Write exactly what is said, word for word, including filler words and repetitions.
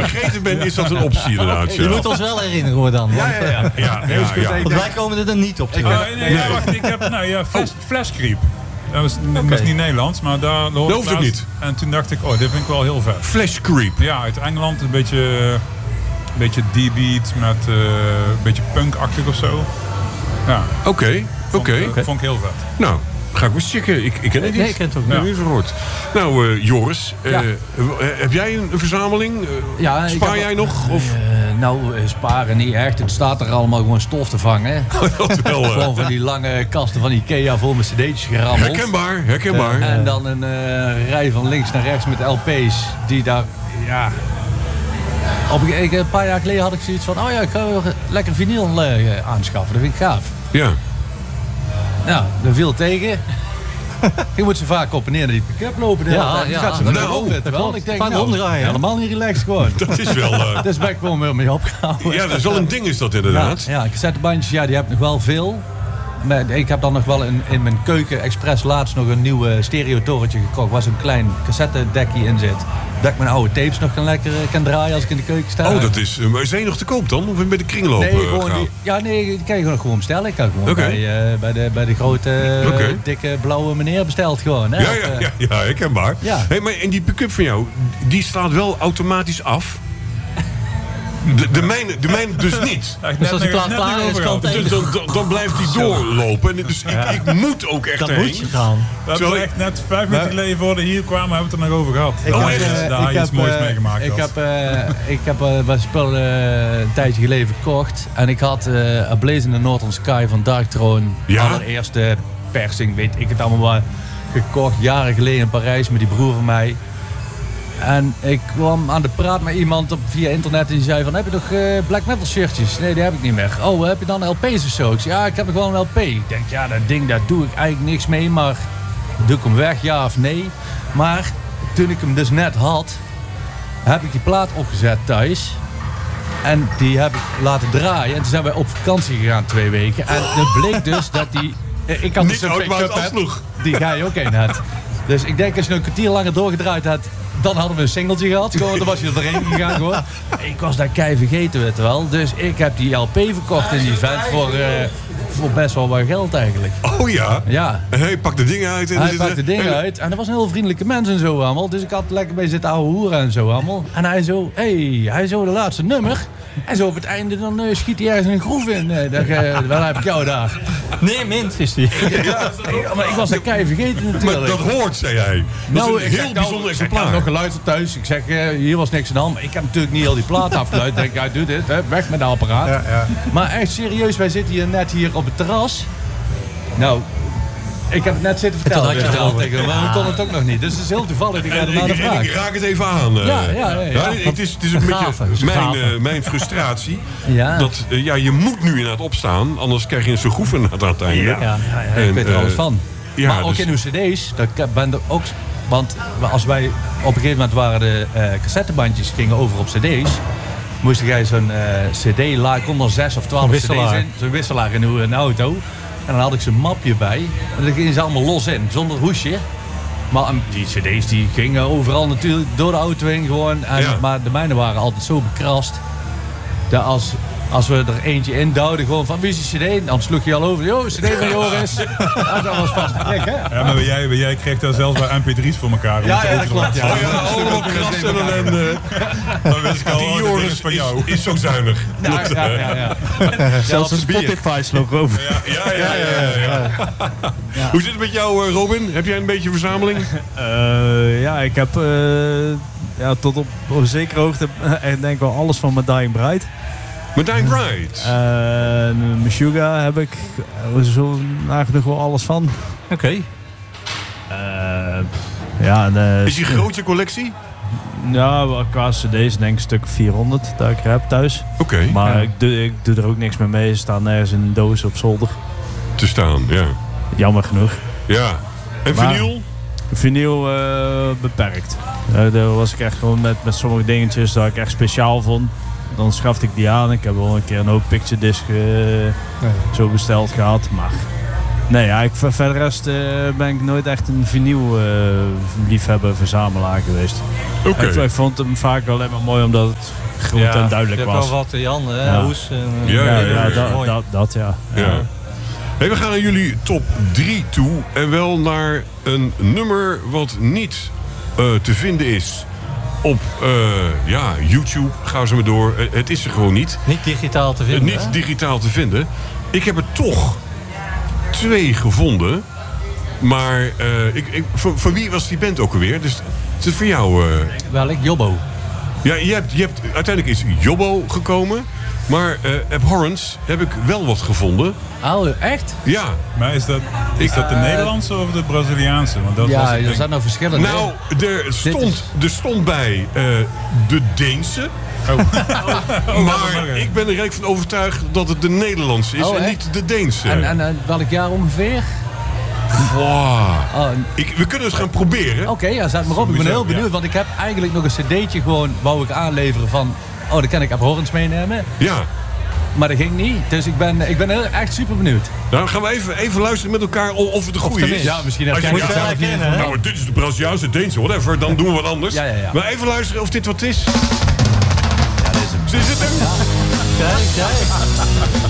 vergeten ben, is dat een optie inderdaad. Je moet ons wel herinneren hoor dan. Ja, ja, ja. ja, ja, ja. Want wij komen er niet op te. Oh, nee, nee, wacht, ik heb nou, ja, fles, flashcreep. Dat was, Okay. was niet Nederlands, maar daar hoorde Dat hoeft ook niet. En toen dacht ik, oh, dit vind ik wel heel vet. Flash Creep. Ja, uit Engeland, een beetje, een beetje D-beat met uh, een beetje punk-achtig of zo. Ja. Oké, okay, oké. Okay. Uh, vond ik heel vet. Nou, ga ik eens checken. Ik, ik ken het niet. Nee, ik ken het ook niet. niet. Ja. Niet gehoord. Nou, uh, Joris, uh, ja. heb jij een, een verzameling? Uh, ja, spaar heb, jij nog? Of? Uh, nou, uh, sparen niet echt. Het staat er allemaal gewoon stof te vangen. Dat wel. Uh. Gewoon van die lange kasten van Ikea vol met cd'tjes gerammeld. Herkenbaar, herkenbaar. Uh, en dan een uh, rij van links naar rechts met L P's die daar, ja... Op een, een paar jaar geleden had ik zoiets van, oh ja, ik ga lekker vinyl uh, aanschaffen. Dat vind ik gaaf. Ja. Nou, dat viel tegen. Je moet ze vaak op en neer naar die pick-up lopen. De ja, ja, ja. gaat ze Nou, nou, omzetten wel. Ik denk, vaak nou, omdraaien. helemaal niet relaxed gewoon. Dat is wel... Uh... Dus ben ik gewoon weer mee opgehouden. Ja, dat is wel een ding is dat inderdaad. Ja, ja, cassettebandjes, ja, die heb ik nog wel veel. Maar ik heb dan nog wel in, in mijn keuken expres laatst nog een nieuw stereotorentje gekocht. Waar zo'n klein cassettedekje in zit. Dat ik mijn oude tapes nog kan lekker kan draaien als ik in de keuken sta. Oh, dat is... Maar zijn je nog te koop dan? Of bij de kringloop nee, gewoon gaan? die, ja, nee, die kan je gewoon, gewoon bestellen. Ik kan gewoon okay. bij, uh, bij, de, bij de grote, uh, okay. dikke, blauwe meneer besteld gewoon. Hè? Ja, ja, ja, ja, herkenbaar. Ja. Hey, maar en die pick-up van jou, die staat wel automatisch af? De, de, mijne, de mijne dus niet. Ja, dus als die klaar, klaar is, kan dus dan, dan, dan blijft die doorlopen. En dus ik, ja. ik moet ook echt dan erheen. moet je gaan. We hebben er echt net vijf minuten geleden voor we hier kwamen, hebben we het er nog over gehad. Ik oh, heb, echt? Uh, Daar heb je iets moois uh, meegemaakt. Ik heb, uh, ik heb uh, wat spullen uh, een tijdje geleden verkocht. En ik had uh, A Blaze in the Northern Sky van Darkthrone. Ja? Allereerste persing, weet ik het allemaal wel. Gekocht jaren geleden in Parijs met die broer van mij. En ik kwam aan de praat met iemand op, via internet en die zei van, heb je nog uh, black metal shirtjes? Nee, die heb ik niet meer. Oh, heb je dan L P's of zo? Ik zei, ja, ik heb nog wel een L P. Ik denk, ja, dat ding, daar doe ik eigenlijk niks mee, maar doe ik hem weg, ja of nee? Maar toen ik hem dus net had, heb ik die plaat opgezet thuis. En die heb ik laten draaien. En toen zijn wij op vakantie gegaan twee weken. En het bleek dus dat die... Ik had dus een pick-up afsloeg. Die ga je ook heen had. Dus ik denk als je een kwartier langer doorgedraaid had, dan hadden we een singeltje gehad. Gewoon, dan was je er doorheen gegaan. Gewoon. Ik was daar kei vergeten, weet je wel. Dus ik heb die L P verkocht in die vent voor, uh, voor best wel wat geld eigenlijk. Oh ja? Ja. En hij pakt de dingen uit. En hij zit pakt de dingen en... uit. En dat was een heel vriendelijke mens en zo allemaal. Dus ik had lekker bij zitten ouwe hoeren en zo allemaal. En hij zo, hé, hey, hij zo de laatste nummer. En zo op het einde dan uh, schiet hij ergens een groef in. Nee, dat, uh, wel heb ik jou daar. Nee, mint is die. Ja, maar ik was dat kei vergeten natuurlijk. Maar dat hoort, zei hij. Dat nou, is een ik heel zeg, bijzonder nou, exemplaar. Ik heb nog geluisterd thuis. Ik zeg, uh, hier was niks aan de hand. Ik heb natuurlijk niet al die plaat afgeluid. Ik denk, ja, doe dit. Hè, weg met de apparaat. Ja, ja. Maar echt serieus, wij zitten hier net hier op het terras. Nou... Ik heb het net zitten vertellen. Dat had je dus tegen hem, maar we konden het ook nog niet. Dus het is heel toevallig. Ik ga er naar de vraag. Ik raak het even aan. Uh, ja, ja, ja, ja. ja het, is, het is een Gaven, beetje mijn, uh, mijn frustratie. Ja. Dat uh, ja, je moet nu inderdaad opstaan. Anders krijg je een zo'n groef inderdaad aan het einde. Ja, ja, ja, ja, ik weet er uh, alles van. Ja, maar ook dus... in uw cd's. Dat ben er ook, want als wij op een gegeven moment waren de uh, cassettebandjes gingen over op cd's. Moest jij zo'n uh, cd laden. Kon er zes of twaalf cd's in. Zo'n wisselaar in uw auto. En dan had ik zo'n mapje bij. En dan gingen ze allemaal los in, zonder hoesje. Maar die cd's die gingen overal natuurlijk door de auto heen gewoon. En, ja. Maar de mijne waren altijd zo bekrast. Dat als, als we er eentje in duwden, gewoon van wie is die cd? Dan sloeg je al over. Yo, cd van Joris. Ja, dat was vast gek, hè? Ja, maar jij, jij kreeg daar zelfs bij M P drie's voor elkaar. Ja, ja, dat klopt. Ja. Oh, ja, allemaal krassen en ellende. Dan wist ik al, die Joris van jou is, is zo zuinig. Ja, ja, ja, ja. Zelfs een Spotify sloeg over. Ja, ja, ja. ja, ja, ja. Ja. Hoe zit het met jou, Robin? Heb jij een beetje verzameling? Uh, ja, ik heb uh, ja, tot op, op een zekere hoogte denk ik wel alles van mijn Dying Bride. Met Dying Bride? Uh, Meshuggah heb ik uh, zo nagenoeg wel alles van. Oké. Okay. Uh, ja, uh, is die groot je collectie? Ja, qua cd's denk ik een stuk vierhonderd dat ik er heb thuis. Oké. Okay. Maar ja. ik, doe, ik doe er ook niks meer mee. Ze staan nergens in een doos op zolder. Te staan, ja. Jammer genoeg. Ja. En maar, vinyl? Vinyl uh, beperkt. Uh, daar was ik echt gewoon met, met sommige dingetjes dat ik echt speciaal vond. Dan schafte ik die aan. Ik heb wel een keer een hoop picture disc uh, nee. zo besteld gehad. Maar Nee, ja, ik, verder rest uh, ben ik nooit echt een vinyl uh, liefhebber, verzamelaar geweest. Oké. Okay. Ik, ik vond hem vaak alleen maar mooi omdat het groot ja, en duidelijk je was. hebt wel wat, Jan, hè? Ja. Hoes. Uh, Ja, ja, ja, ja, ja, dat, mooi. dat, dat ja. Ja. ja. Hey, we gaan naar jullie top drie toe. En wel naar een nummer wat niet uh, te vinden is op uh, ja, YouTube. Gaan ze maar door. Uh, het is er gewoon niet. Niet digitaal te Uh, vinden, niet hè? digitaal te vinden. Ik heb er toch twee gevonden. Maar uh, ik, ik, voor, voor wie was die band ook alweer? Dus het is voor jou. Uh... Wel, ik Jobbo. Ja, je hebt, je hebt, uiteindelijk is Jobbo gekomen. Maar uh, Abhorrence heb ik wel wat gevonden. Oh, echt? Ja. Maar is dat, is dat de Uh, Nederlandse of de Braziliaanse? Want dat was Ja, het er ding. zijn nou verschillen. Nou, er stond, er stond bij uh, de Deense. Oh. Maar ik ben er rijk van overtuigd dat het de Nederlandse is Oh, en echt? niet de Deense. En, en, en welk jaar ongeveer? Wow. Oh, Ik, we kunnen het gaan proberen. Oké, okay, ja, zet maar op. Ik ben Sowieso, heel benieuwd, ja. want ik heb eigenlijk nog een cd'tje gewoon, wou ik aanleveren van, oh, dan kan ik Abhorrence meenemen. Ja. Maar dat ging niet, dus ik ben, ik ben heel, echt super benieuwd. Nou, dan gaan we even, even luisteren met elkaar of, of het de goede is. Ja, misschien Als heb je ik het ja, zelf niet nou, in. maar dit is de Braziliaanse, Deense, whatever. Dan doen we wat anders. Ja, ja, ja. Maar even luisteren of dit wat is. Ja, dat is hem. Is het hem? Kijk, kijk.